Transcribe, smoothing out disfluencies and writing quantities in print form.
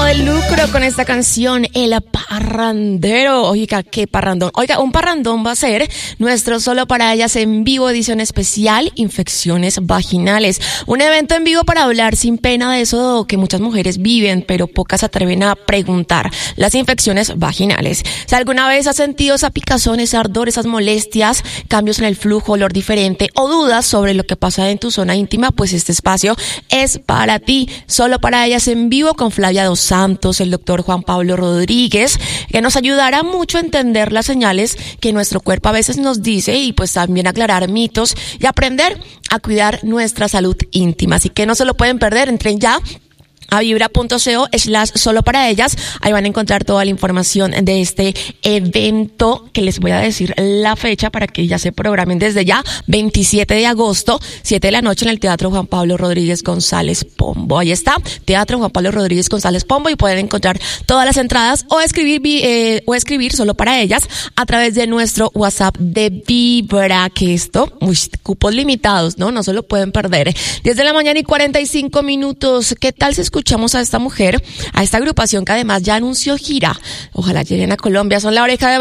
de Lucro con esta canción, El Parrandero. Oiga, qué parrandón. Oiga, un parrandón va a ser nuestro Solo para Ellas en vivo, edición especial, infecciones vaginales. Un evento en vivo para hablar sin pena de eso que muchas mujeres viven, pero pocas se atreven a preguntar. Las infecciones vaginales. Si alguna vez has sentido esa picazón, ese ardor, esas molestias, cambios en el flujo, olor diferente o dudas sobre lo que pasa en tu zona íntima, pues este espacio es para ti. Solo para Ellas en vivo con Flavia Dos Santos, el doctor Juan Pablo Rodríguez, que nos ayudará mucho a entender las señales que nuestro cuerpo a veces nos dice y pues también aclarar mitos y aprender a cuidar nuestra salud íntima. Así que no se lo pueden perder, entren ya a vibra.co/solo para ellas. Ahí van a encontrar toda la información de este evento, que les voy a decir la fecha para que ya se programen desde ya. 27 de agosto, 7 de la noche en el Teatro Juan Pablo Rodríguez González Pombo. Ahí está, Teatro Juan Pablo Rodríguez González Pombo, y pueden encontrar todas las entradas o escribir Solo para Ellas a través de nuestro WhatsApp de Vibra, que esto, cupos limitados, no se lo pueden perder. 10 de la mañana y 45 minutos. ¿Qué tal si escuchamos a esta mujer, a esta agrupación que además ya anunció gira? Ojalá lleguen a Colombia. Son La Oreja de